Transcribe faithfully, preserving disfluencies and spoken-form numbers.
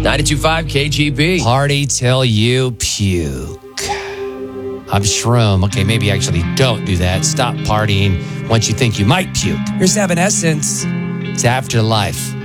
ninety-two point five K G B. Party till you puke. I'm Shroom. Okay, maybe actually don't do that. Stop partying once you think you might puke. Here's Evanescence. It's Afterlife.